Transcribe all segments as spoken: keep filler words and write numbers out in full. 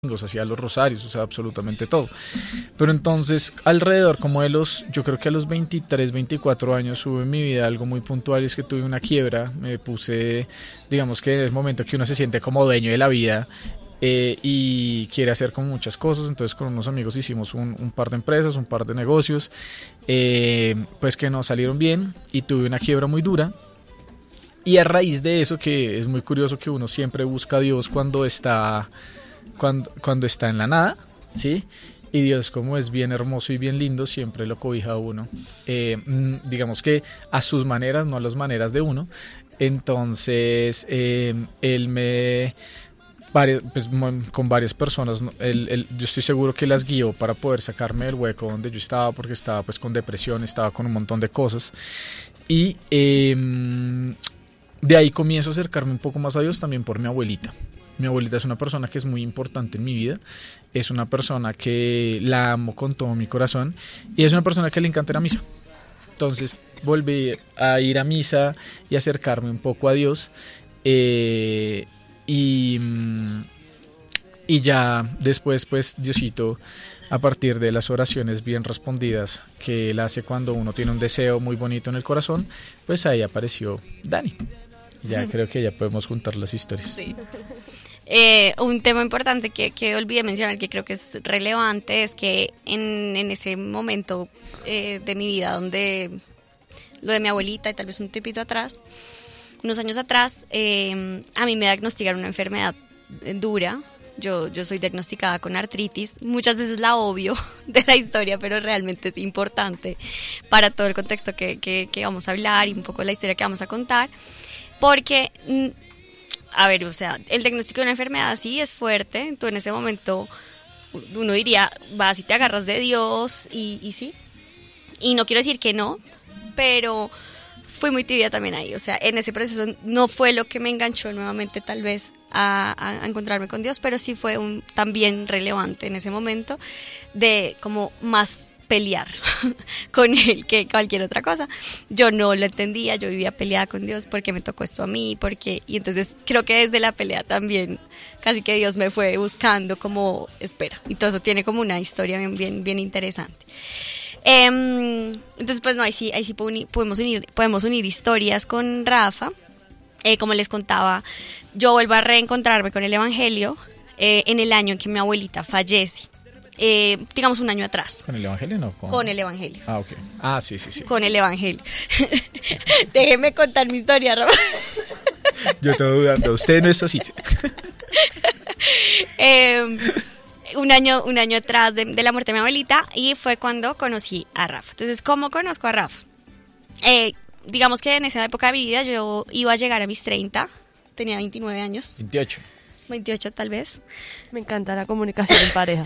hacía los rosarios, o sea, absolutamente todo. Pero entonces, alrededor como de los, yo creo que a los veintitrés, veinticuatro años hubo en mi vida algo muy puntual, y es que tuve una quiebra, me puse, digamos que en el momento que uno se siente como dueño de la vida, eh, y quiere hacer como muchas cosas. Entonces con unos amigos hicimos un, un par de empresas, un par de negocios, eh, pues que no salieron bien, y tuve una quiebra muy dura. Y a raíz de eso, que es muy curioso que uno siempre busca a Dios cuando está... Cuando, cuando está en la nada, ¿sí? Y Dios, como es bien hermoso y bien lindo, siempre lo cobija a uno. Eh, digamos que a sus maneras, no a las maneras de uno. Entonces, eh, él me... Pues, con varias personas, él, él, yo estoy seguro que las guió para poder sacarme del hueco donde yo estaba, porque estaba pues con depresión, estaba con un montón de cosas. Y eh, de ahí comienzo a acercarme un poco más a Dios también por mi abuelita. Mi abuelita es una persona que es muy importante en mi vida, es una persona que la amo con todo mi corazón, y es una persona que le encanta ir a misa. Entonces volví a ir a misa y acercarme un poco a Dios, eh, y, y ya después pues Diosito, a partir de las oraciones bien respondidas que Él hace cuando uno tiene un deseo muy bonito en el corazón, pues ahí apareció Dani. Ya creo que ya podemos juntar las historias. Sí. Eh, un tema importante que, que olvidé mencionar, que creo que es relevante, es que en, en ese momento eh, de mi vida donde lo de mi abuelita y tal vez un tipito atrás, unos años atrás, eh, a mí me diagnosticaron una enfermedad dura. Yo, yo soy diagnosticada con artritis, muchas veces la obvio de la historia, pero realmente es importante para todo el contexto que, que, que vamos a hablar y un poco la historia que vamos a contar, porque... A ver, o sea, el diagnóstico de una enfermedad sí es fuerte. Tú en ese momento, uno diría, vas y te agarras de Dios, y, y sí. Y no quiero decir que no, pero fui muy tibia también ahí. O sea, en ese proceso no fue lo que me enganchó nuevamente tal vez a, a encontrarme con Dios, pero sí fue un, también relevante en ese momento de como más pelear con él que cualquier otra cosa. Yo no lo entendía, yo vivía peleada con Dios, porque me tocó esto a mí, porque y entonces creo que desde la pelea también casi que Dios me fue buscando como espera, y todo eso tiene como una historia bien bien, bien interesante. Eh, entonces pues no, ahí sí, ahí sí podemos unir, podemos unir historias con Rafa. Eh, como les contaba, yo vuelvo a reencontrarme con el Evangelio eh, en el año en que mi abuelita fallece. Eh, digamos un año atrás. ¿Con el Evangelio no? Con... con el Evangelio. Ah, ok. Ah, sí, sí, sí. Con el Evangelio. Déjeme contar mi historia, Rafa. Yo estoy dudando. Usted no es así. eh, un año, un año atrás de, de la muerte de mi abuelita, y fue cuando conocí a Rafa. Entonces, ¿cómo conozco a Rafa? Eh, digamos que en esa época de mi vida yo iba a llegar a mis treinta. Tenía veintinueve años. veintiocho. veintiocho tal vez. Me encanta la comunicación en pareja.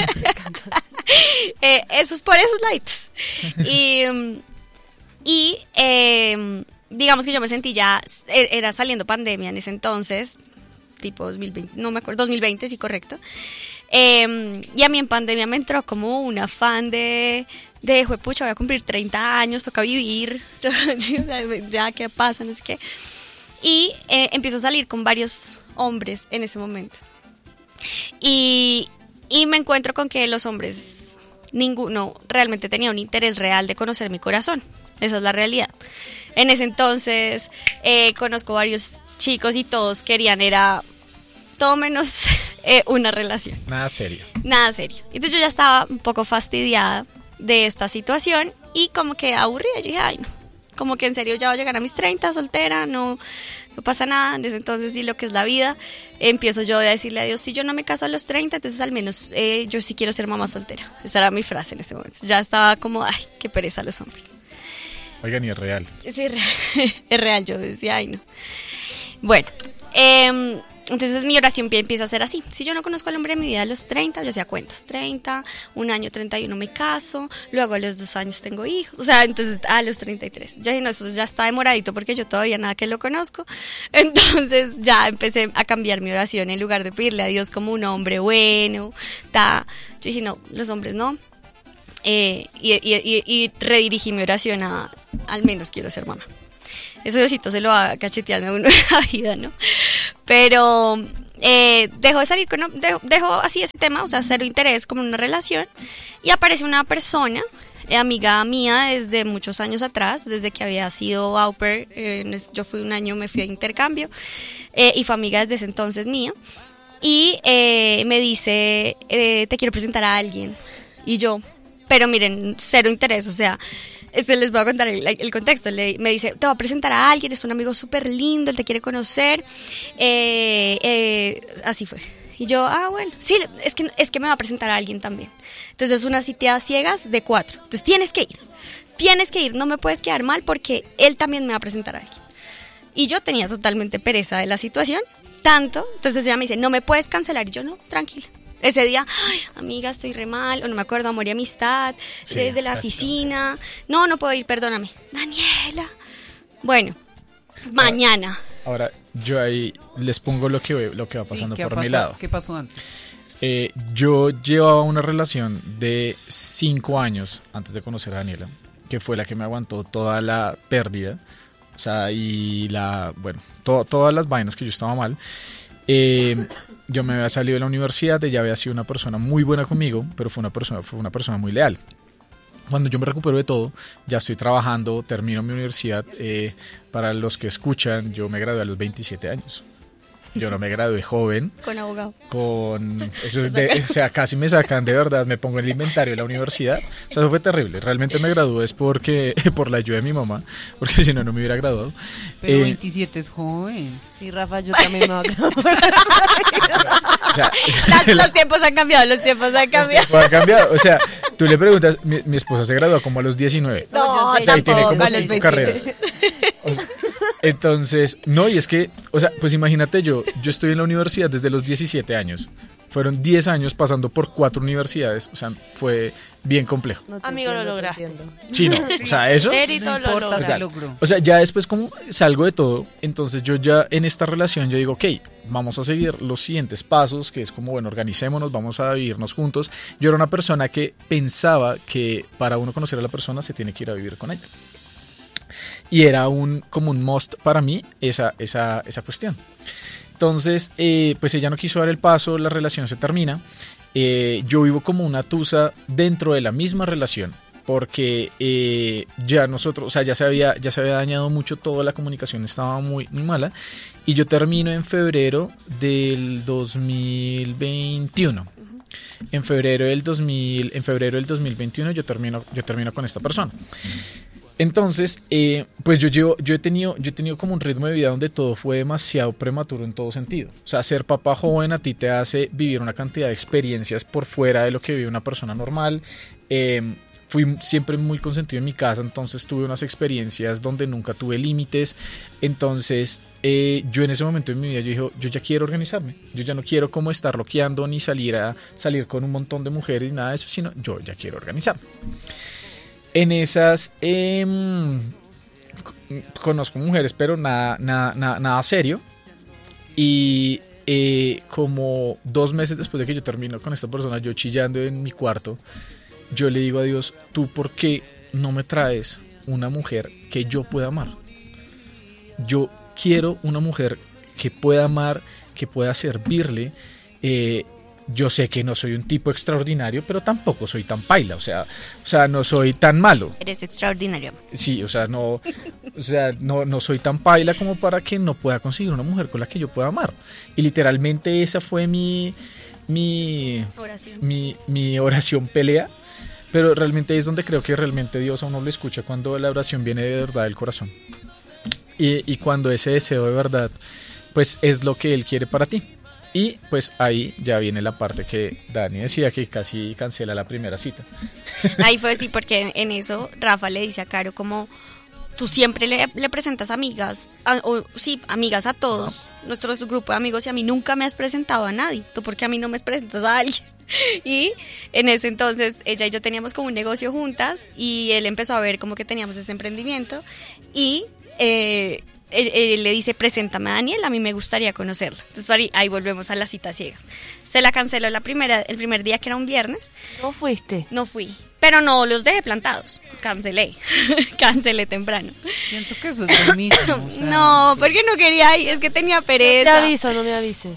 eh, eso es por esos lights. Y, y eh, digamos que yo me sentí ya, era saliendo pandemia en ese entonces, tipo dos mil veinte, no me acuerdo, dos mil veinte, sí, correcto. Eh, y a mí en pandemia me entró como un afán de, de juepucha, voy a cumplir treinta años, toca vivir, ya qué pasa, no sé qué. Y eh, empiezo a salir con varios hombres en ese momento. Y, y me encuentro con que los hombres, ninguno realmente tenía un interés real de conocer mi corazón. Esa es la realidad. En ese entonces eh, conozco varios chicos y todos querían, era todo menos eh, una relación. Nada serio. Nada serio. Entonces yo ya estaba un poco fastidiada de esta situación y como que aburrida. Yo dije, ay no. Como que en serio ya voy a llegar a mis treinta, soltera, no, no pasa nada. Desde entonces sí, lo que es la vida, empiezo yo a decirle a Dios, si yo no me caso a los treinta, entonces al menos eh, yo sí quiero ser mamá soltera. Esa era mi frase en ese momento. Ya estaba como, ay, qué pereza los hombres. Oigan, y es real. Sí, es real, es real, yo decía, ay no. Bueno, eh, entonces mi oración empieza a ser así. Si yo no conozco al hombre de mi vida a los treinta, yo hacía cuentas, treinta, un año treinta y uno me caso, luego a los dos años tengo hijos, o sea, entonces a los treinta y tres. Yo dije, no, eso ya está demoradito porque yo todavía nada que lo conozco. Entonces ya empecé a cambiar mi oración, en lugar de pedirle a Dios como un hombre bueno, ta, yo dije, no, los hombres no. Eh, y, y, y, y redirigí mi oración a, al menos quiero ser mamá. Eso Diosito se lo va cacheteando a uno en la vida, ¿no? Pero Eh, dejó de salir con, dejó, dejó así ese tema, o sea, cero interés como en una relación, y aparece una persona, eh, amiga mía desde muchos años atrás, desde que había sido au pair, eh, yo fui un año, me fui a intercambio, eh, y fue amiga desde ese entonces mía, y eh, me dice, eh, te quiero presentar a alguien, y yo, pero miren, cero interés, o sea, este, les voy a contar el, el contexto. Le, me dice, te voy a presentar a alguien, es un amigo súper lindo, él te quiere conocer. Eh, eh, así fue. Y yo, ah, bueno, sí, es que, es que me va a presentar a alguien también. Entonces, unas citadas ciegas de cuatro. Entonces, tienes que ir, tienes que ir, no me puedes quedar mal porque él también me va a presentar a alguien. Y yo tenía totalmente pereza de la situación, tanto. Entonces, ella me dice, no me puedes cancelar. Y yo, no, tranquila. Ese día, ay, amiga, estoy re mal, o no me acuerdo, amor y amistad, sí, de, de la oficina. No, no puedo ir, perdóname. Daniela. Bueno, mañana. Ahora, yo ahí les pongo lo que, lo que va pasando sí, por mi lado. ¿Qué pasó antes? Eh, yo llevaba una relación de cinco años antes de conocer a Daniela, que fue la que me aguantó toda la pérdida, o sea, y la, bueno, to, todas las vainas que yo estaba mal. Eh, yo me había salido de la universidad, ella había sido una persona muy buena conmigo, pero fue una persona, fue una persona muy leal. Cuando yo me recupero de todo, ya estoy trabajando, termino mi universidad. Eh, para los que escuchan, yo me gradué a los veintisiete años. Yo no me gradué joven. Con abogado. Con, eso es de, o sea, casi me sacan de verdad, me pongo en el inventario de la universidad. O sea, eso fue terrible. Realmente me gradué es porque, por la ayuda de mi mamá, porque si no, no me hubiera graduado. Pero eh, veintisiete es joven. Sí, Rafa, yo también me voy a graduar. O sea, Las, los tiempos han cambiado, los tiempos han cambiado. Los tiempos han cambiado. O sea, tú le preguntas, mi, mi esposa se graduó como a los diecinueve. No, o sea, y tiene como cinco carreras. O sea, entonces, no, y es que, o sea, pues imagínate yo, yo estoy en la universidad desde los diecisiete años. Fueron diez años pasando por cuatro universidades, o sea, fue bien complejo. No Amigo, entiendo, lo lograste. Sí, no, o sea, eso. Mérito, no lo importa, se logró. O sea, ya después como salgo de todo, entonces yo ya en esta relación yo digo, ok, vamos a seguir los siguientes pasos, que es como, bueno, organicémonos, vamos a vivirnos juntos. Yo era una persona que pensaba que para uno conocer a la persona se tiene que ir a vivir con ella. Y era un como un must para mí esa, esa, esa cuestión. Entonces, eh, pues ella no quiso dar el paso, la relación se termina. Eh, yo vivo como una tusa dentro de la misma relación, porque eh, ya nosotros, o sea, ya se había, ya se había dañado mucho todo, la comunicación estaba muy, muy mala. Y yo termino en febrero del dos mil veintiuno. En febrero del dos mil, en febrero del dos mil veintiuno yo termino, yo termino con esta persona. Entonces, eh, pues yo llevo, yo he tenido, yo he tenido como un ritmo de vida donde todo fue demasiado prematuro en todo sentido. O sea, ser papá joven a ti te hace vivir una cantidad de experiencias por fuera de lo que vive una persona normal. Eh, fui siempre muy consentido en mi casa, entonces tuve unas experiencias donde nunca tuve límites. Entonces, eh, yo en ese momento en mi vida yo dije, yo ya quiero organizarme. Yo ya no quiero como estar loqueando ni salir a salir con un montón de mujeres ni nada de eso, sino yo ya quiero organizarme. En esas eh, conozco mujeres, pero nada, nada, nada, nada serio. Y eh, como dos meses después de que yo termino con esta persona, yo chillando en mi cuarto, yo le digo a Dios, ¿tú por qué no me traes una mujer que yo pueda amar? Yo quiero una mujer que pueda amar, que pueda servirle. Eh, Yo sé que no soy un tipo extraordinario, pero tampoco soy tan paila, o sea, o sea, no soy tan malo. Eres extraordinario. Sí, o sea, no, o sea, no, no soy tan paila como para que no pueda conseguir una mujer con la que yo pueda amar. Y literalmente esa fue mi, mi oración, mi, mi oración pelea. Pero realmente es donde creo que realmente Dios a uno lo escucha, cuando la oración viene de verdad del corazón. Y, y cuando ese deseo de verdad, pues es lo que Él quiere para ti. Y pues ahí ya viene la parte que Dani decía, que casi cancela la primera cita. Ahí fue así, porque en eso Rafa le dice a Caro como, tú siempre le, le presentas amigas, a, o sí, amigas a todos, uh-huh. nuestro grupo de amigos, y a mí nunca me has presentado a nadie. ¿Tú por qué a mí no me presentas a alguien? Y en ese entonces ella y yo teníamos como un negocio juntas, y él empezó a ver como que teníamos ese emprendimiento, y... Eh, Él, él le dice, preséntame a Daniel, a mí me gustaría conocerla. Entonces ahí, ahí volvemos a las citas ciegas. Se la canceló la primera, el primer día, que era un viernes. ¿No fuiste? No fui, pero no los dejé plantados, cancelé, cancelé temprano. Siento que eso es lo mismo. O sea, no, porque no quería ir, es que tenía pereza. No te aviso, no me avises.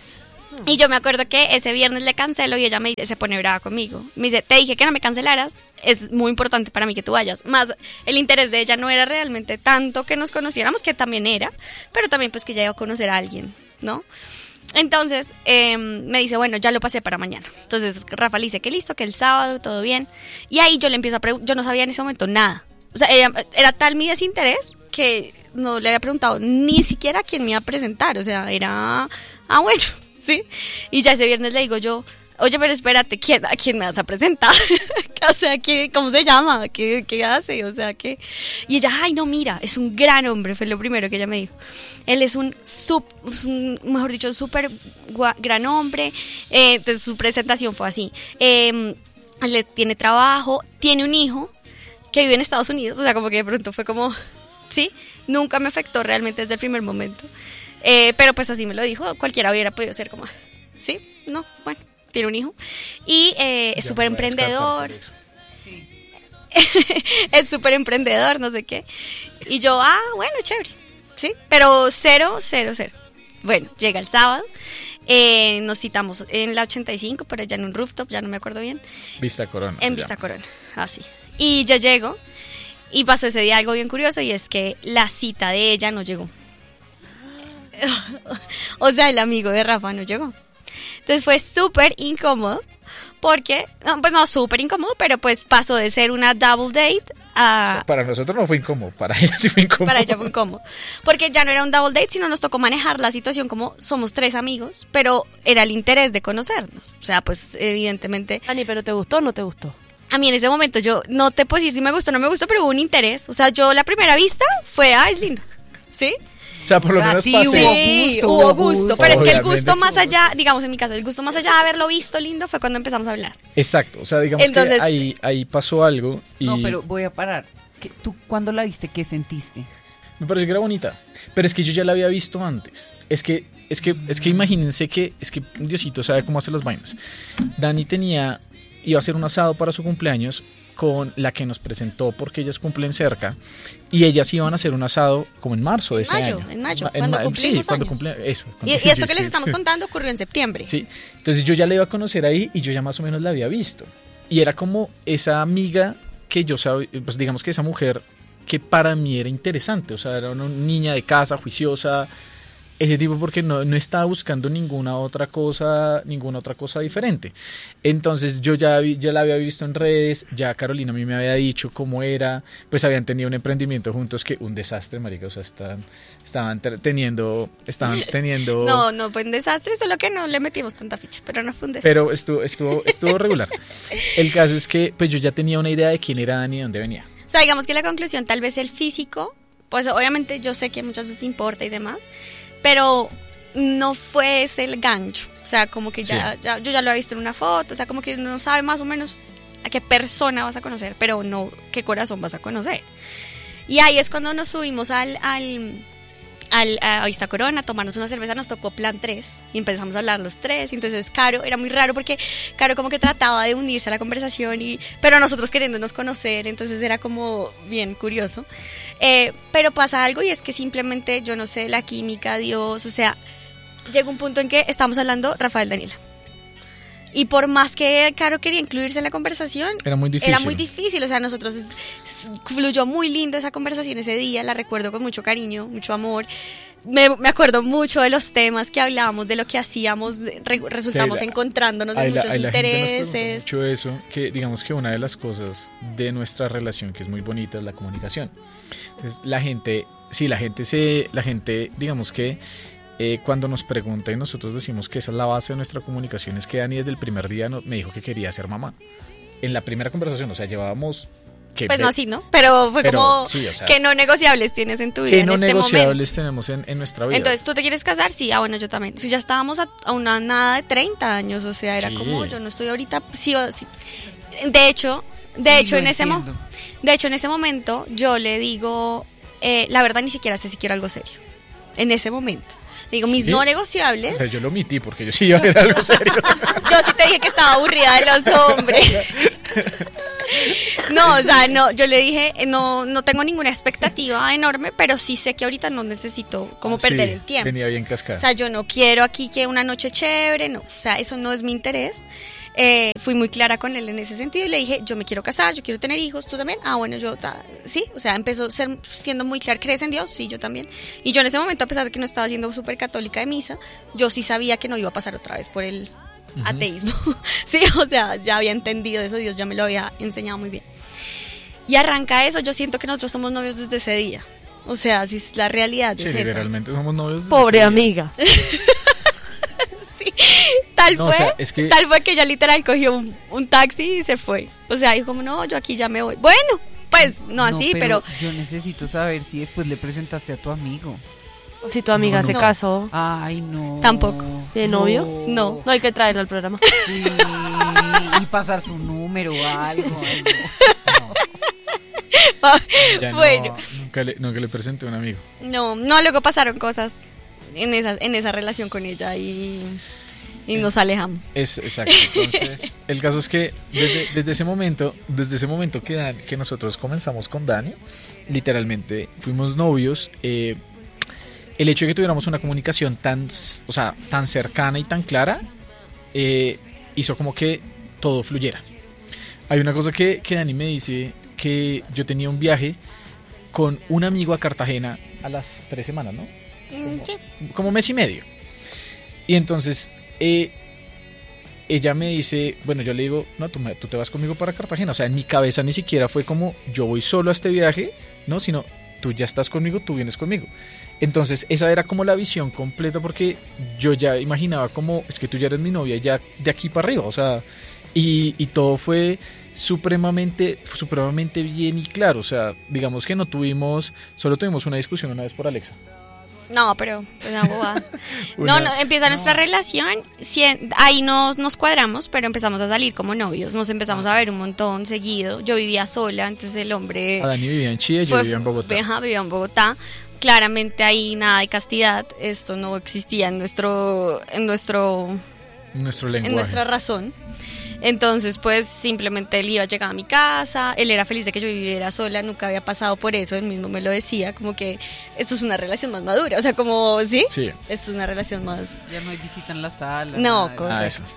Y yo me acuerdo que ese viernes le cancelo y ella me dice, se pone brava conmigo. Me dice, te dije que no me cancelaras, es muy importante para mí que tú vayas. Más el interés de ella no era realmente tanto que nos conociéramos, que también era, pero también pues que ella iba a conocer a alguien, ¿no? Entonces eh, me dice, bueno, ya lo pasé para mañana. Entonces Rafa le dice que listo, que el sábado, todo bien. Y ahí yo le empiezo a preguntar, yo no sabía en ese momento nada. O sea, ella, era tal mi desinterés que no le había preguntado ni siquiera a quién me iba a presentar. O sea, era, ah, bueno, sí. Y ya ese viernes le digo yo, oye, pero espérate, ¿quién, ¿a quién me vas a presentar? O sea, ¿qué, ¿cómo se llama? ¿Qué, ¿Qué hace? O sea, ¿qué? Y ella, ay, no, mira, es un gran hombre, fue lo primero que ella me dijo. Él es un, sub, un mejor dicho, súper gran hombre. Eh, entonces su presentación fue así. Eh, él tiene trabajo, tiene un hijo que vive en Estados Unidos. O sea, como que de pronto fue como, sí, nunca me afectó realmente desde el primer momento. Eh, pero pues así me lo dijo, cualquiera hubiera podido ser como, sí, no, bueno. Tiene un hijo y eh, es súper emprendedor. Sí. Es súper emprendedor, no sé qué. Y yo, ah, bueno, chévere. Sí, pero cero, cero, cero. Bueno, llega el sábado. Eh, nos citamos en la ochenta y cinco, pero ya en un rooftop, ya no me acuerdo bien. Vista Corona. En Vista Corona, así. Y yo llego y pasó ese día algo bien curioso y es que la cita de ella no llegó. O sea, el amigo de Rafa no llegó. Entonces fue súper incómodo porque, no, pues no súper incómodo, pero pues pasó de ser una double date a... O sea, para nosotros no fue incómodo, para ella sí fue incómodo. Para ella fue incómodo, porque ya no era un double date, sino nos tocó manejar la situación como somos tres amigos, pero era el interés de conocernos. O sea, pues evidentemente... Ani, ¿pero te gustó o no te gustó? A mí en ese momento yo no te puedo decir si me gustó o no me gustó, pero hubo un interés. O sea, yo la primera vista fue, ah, es lindo, ¿sí? O sea, por lo Ah, menos sí, pasé. hubo Sí, gusto, hubo hubo gusto, gusto. pero es que el Obviamente. gusto más allá, digamos en mi caso, el gusto más allá de haberlo visto lindo fue cuando empezamos a hablar. Exacto, o sea, digamos Entonces- que ahí, ahí pasó algo y No, pero voy a parar. ¿Qué- ¿Tú cuando la viste, qué sentiste? me pareció que era bonita. Pero es que yo ya la había visto antes. Es que, es que, es que imagínense que, es que Diosito sabe cómo hacer las vainas. Dani tenía, iba a hacer un asado para su cumpleaños con la que nos presentó porque ellas cumplen cerca y ellas iban a hacer un asado como en marzo de ese mayo, año. en mayo, Ma- cuando ma- cumplimos Sí, cuando años. cumple, eso. Y, cuando- y esto yo que les sí. estamos contando ocurrió en septiembre. Sí, entonces yo ya la iba a conocer ahí y yo ya más o menos la había visto. Y era como esa amiga que yo sabía, pues digamos que esa mujer que para mí era interesante, o sea, era una niña de casa, juiciosa, ese tipo porque no, no estaba buscando ninguna otra cosa, ninguna otra cosa diferente. Entonces yo ya, vi- ya la había visto en redes, ya Carolina a mí me había dicho cómo era, pues habían tenido un emprendimiento juntos que un desastre, marica, o sea, estaban, estaban ter- teniendo, estaban teniendo... No, no fue un desastre, solo que no le metimos tanta ficha, pero no fue un desastre. Pero estuvo, estuvo, estuvo regular. El caso es que pues yo ya tenía una idea de quién era Dani y de dónde venía. O sea, digamos que la conclusión, tal vez el físico, pues obviamente yo sé que muchas veces importa y demás, pero no fue ese el gancho. O sea, como que ya, Sí. ya yo ya lo he visto en una foto, o sea, como que uno sabe más o menos a qué persona vas a conocer, pero no qué corazón vas a conocer. Y ahí es cuando nos subimos al, al, al a Vista Corona a tomarnos una cerveza, nos tocó plan tres y empezamos a hablar los tres. Y entonces Caro, era muy raro porque Caro como que trataba de unirse a la conversación, y pero nosotros queriéndonos conocer, entonces era como bien curioso. Eh, pero pasa algo y es que simplemente, yo no sé, la química, Dios, o sea, llega un punto en que estamos hablando Rafael Daniela. Y por más que Caro quería incluirse en la conversación, Era muy difícil. era muy difícil, o sea, nosotros es- es- fluyó muy lindo esa conversación ese día, la recuerdo con mucho cariño, mucho amor. Me, me acuerdo mucho de los temas que hablábamos, de lo que hacíamos, de- re- resultamos Sí, la- encontrándonos Ahí en la- muchos ahí la gente nos pregunta intereses. mucho eso, que digamos que una de las cosas de nuestra relación que es muy bonita es la comunicación. Entonces la gente, sí, la gente se, la gente, digamos que eh, cuando nos pregunta y nosotros decimos que esa es la base de nuestra comunicación, es que Dani desde el primer día no- me dijo que quería ser mamá. En la primera conversación, o sea, llevábamos que Pues ve- no así, ¿no? Pero fue Pero, como, sí, o sea, ¿qué no negociables tienes en tu vida ¿qué en no este negociables momento? tenemos en, en nuestra vida? Entonces, ¿tú te quieres casar? Sí, ah, bueno, yo también. Si ya estábamos a, a una nada de treinta años, o sea, era Sí. como, yo no estoy ahorita, sí, o- sí. De hecho, de Sí, hecho, lo en ese mo- entiendo. de hecho, en ese momento, yo le digo, eh, la verdad ni siquiera sé si quiero algo serio. En ese momento. Le digo, mis ¿Sí? no negociables. O sea, yo lo omití porque yo sí iba a ver algo serio. Yo sí te dije que estaba aburrida de los hombres. No, o sea, no, yo le dije, eh, no, no tengo ninguna expectativa enorme, pero sí sé que ahorita no necesito como perder Sí, el tiempo. Venía bien O cascada. sea, yo no quiero aquí que una noche chévere, no, o sea, eso no es mi interés. Eh, fui muy clara con él en ese sentido y le dije, yo me quiero casar, yo quiero tener hijos, ¿tú también? Ah, bueno, yo, ta, sí, o sea, empezó a ser, siendo muy clara, ¿crees en Dios? Sí, yo también. Y yo en ese momento, a pesar de que no estaba siendo súper católica de misa, yo sí sabía que no iba a pasar otra vez por el ateísmo. Sí, o sea, ya había entendido eso, Dios ya me lo había enseñado muy bien. Y arranca eso, yo siento que nosotros somos novios desde ese día. O sea, si es la realidad Sí, es esa. literalmente somos novios. desde Pobre ese día. amiga. Sí, tal No, o fue, sea, es que- tal fue que ella literal cogió un, un taxi y se fue. O sea, dijo como, no, yo aquí ya me voy. Bueno, pues no así, pero... Yo necesito saber si después le presentaste a tu amigo. Si tu amiga No, se no. casó, Ay, no. Tampoco. ¿Tiene novio? No. no hay que traerla al programa. Sí, y pasar su número o algo. Ay, no. Ya no, Bueno. nunca, le, nunca le presenté a un amigo. No, no, luego pasaron cosas en esa, en esa relación con ella y, y nos alejamos. Es exacto. Entonces, el caso es que desde, desde ese momento, desde ese momento que, Dan- que nosotros comenzamos con Dani, literalmente fuimos novios. eh, el hecho de que tuviéramos una comunicación tan, s- o sea, tan cercana y tan clara, eh, hizo como que todo fluyera. Hay una cosa que, que Dani me dice, que yo tenía un viaje con un amigo a Cartagena a las tres semanas, ¿no? Mm, sí. Como mes y medio. Y entonces eh, ella me dice, bueno, yo le digo, no, tú, me- tú te vas conmigo para Cartagena. O sea, en mi cabeza ni siquiera fue como yo voy solo a este viaje, no, sino tú ya estás conmigo, tú vienes conmigo. Entonces esa era como la visión completa, porque yo ya imaginaba como, es que tú ya eres mi novia ya de aquí para arriba, o sea, y, y todo fue supremamente, supremamente bien y claro. O sea, digamos que no tuvimos, solo tuvimos una discusión una vez por Alexa. No, pero pues una bobada. Una- No, no, empieza nuestra relación, cien- ahí nos, nos cuadramos, pero empezamos a salir como novios, nos empezamos a ver un montón seguido, yo vivía sola, entonces el hombre... A Dani vivía en Chile, yo fue- vivía en Bogotá. Ajá, vivía en Bogotá. Claramente ahí nada de castidad, esto no existía en nuestro, en nuestro, Nuestro en lenguaje. nuestra razón. Entonces, pues simplemente él iba a llegar a mi casa, él era feliz de que yo viviera sola, nunca había pasado por eso, él mismo me lo decía, como que esto es una relación más madura, o sea, como, ¿sí? Sí. Esto es una relación más... Ya no hay visita en la sala. No, nada de eso. correcto. Ah, eso.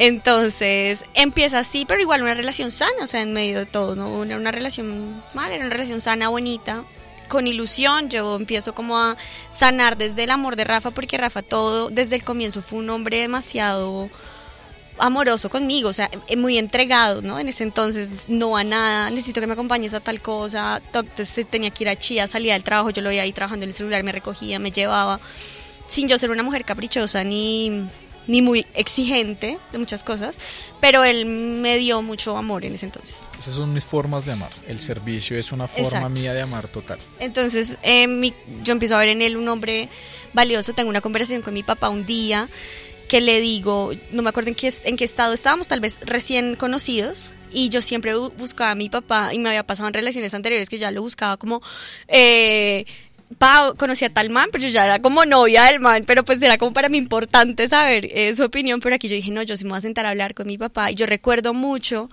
Entonces empieza así, pero igual una relación sana, o sea, en medio de todo, no era una relación mala, era una relación sana, bonita, con ilusión. Yo empiezo como a sanar desde el amor de Rafa, porque Rafa todo, desde el comienzo fue un hombre demasiado amoroso conmigo, o sea, eh, muy entregado, ¿no? En ese entonces, no a nada, necesito que me acompañes a tal cosa, to- entonces tenía que ir a Chía, salía del trabajo, yo lo veía ahí trabajando en el celular, me recogía, me llevaba, sin yo ser una mujer caprichosa ni, ni muy exigente de muchas cosas, pero él me dio mucho amor en ese entonces. Esas son mis formas de amar. El servicio es una forma Exacto. mía de amar total. Entonces eh, mi- yo empiezo a ver en él un hombre valioso. Tengo una conversación con mi papá un día que le digo, no me acuerdo en qué, en qué estado estábamos, tal vez recién conocidos, y yo siempre bu- buscaba a mi papá, y me había pasado en relaciones anteriores que ya lo buscaba como... Eh, Pa, conocí a tal man, pero yo ya era como novia del man, pero pues era como para mí importante saber eh, su opinión, pero aquí yo dije, no, yo sí me voy a sentar a hablar con mi papá, y yo recuerdo mucho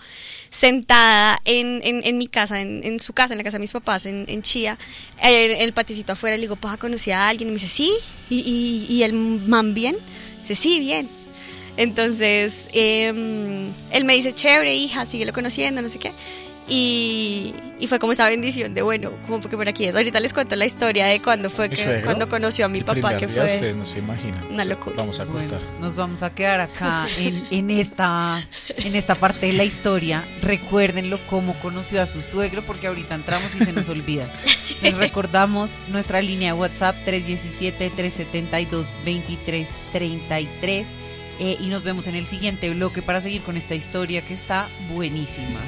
sentada en, en, en mi casa, en, en su casa, en la casa de mis papás, en, en Chía, en el paticito afuera, le digo, pa, conocí a alguien, y me dice, sí, y, y, y el man bien, dice, sí, bien. Entonces, eh, él me dice, chévere, hija, síguelo conociendo, no sé qué. Y, y fue como esa bendición de, bueno, como porque por aquí es. Ahorita les cuento la historia de cuando fue ¿Mi que suegro? cuando conoció a mi El papá, primer que día, fue ustedes no se imaginan. una O sea, locura. Vamos a contar. Bueno, nos vamos a quedar acá en, en esta en esta parte de la historia. Recuérdenlo cómo conoció a su suegro, porque ahorita entramos y se nos olvida. Les recordamos nuestra línea de WhatsApp tres uno siete, tres siete dos, dos tres tres tres, eh, y nos vemos en el siguiente bloque para seguir con esta historia que está buenísima.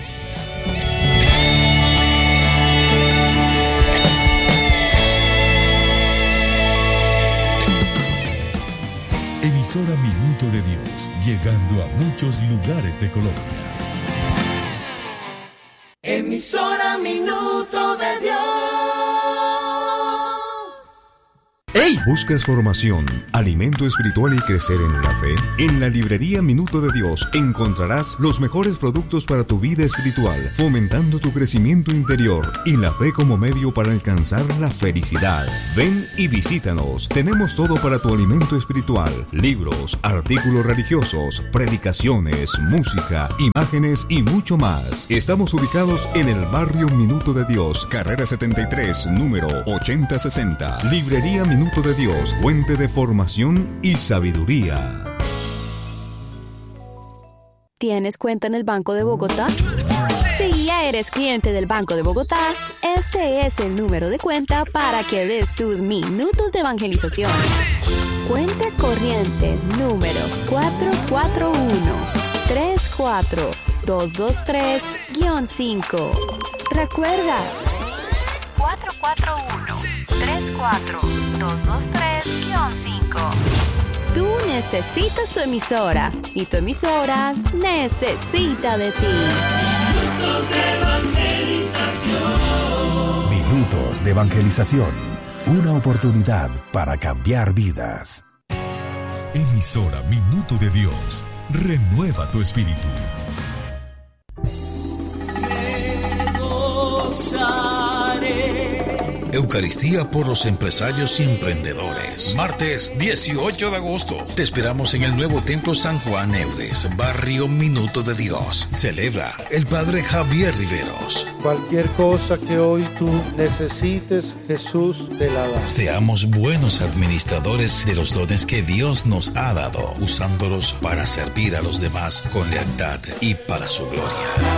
Emisora Minuto de Dios, llegando a muchos lugares de Colombia. Emisora Minuto de Dios. ¡Ey! ¿Buscas formación, alimento espiritual y crecer en la fe? En la librería Minuto de Dios encontrarás los mejores productos para tu vida espiritual, fomentando tu crecimiento interior y la fe como medio para alcanzar la felicidad. Ven y visítanos. Tenemos todo para tu alimento espiritual: libros, artículos religiosos, predicaciones, música, imágenes y mucho más. Estamos ubicados en el barrio Minuto de Dios, carrera setenta y tres, número ochenta sesenta. Librería Minuto de Dios, fuente de formación y sabiduría. ¿Tienes cuenta en el Banco de Bogotá? Si ya eres cliente del Banco de Bogotá, este es el número de cuenta para que des tus minutos de evangelización. Cuenta corriente número cuatro cuatro uno, tres cuatro dos dos tres, cinco. Recuerda, cuatro cuatro uno, tres cuatro dos dos tres, cinco. Tú necesitas tu emisora y tu emisora necesita de ti. Minutos de evangelización. Minutos de evangelización. Una oportunidad para cambiar vidas. Emisora Minuto de Dios. Renueva tu espíritu. Eucaristía por los empresarios y emprendedores. Martes dieciocho de agosto. Te esperamos en el nuevo Templo San Juan Eudes, barrio Minuto de Dios. Celebra el Padre Javier Riveros. Cualquier cosa que hoy tú necesites, Jesús te la da. Seamos buenos administradores de los dones que Dios nos ha dado, usándolos para servir a los demás con lealtad y para su gloria.